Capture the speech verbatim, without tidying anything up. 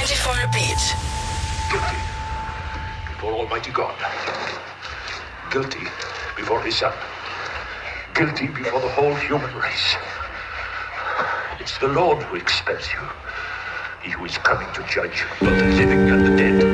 twenty-four repeat. Guilty before Almighty God. Guilty before His Son. Guilty before the whole human race. It's the Lord who expels you. He who is coming to judge both the living and the dead.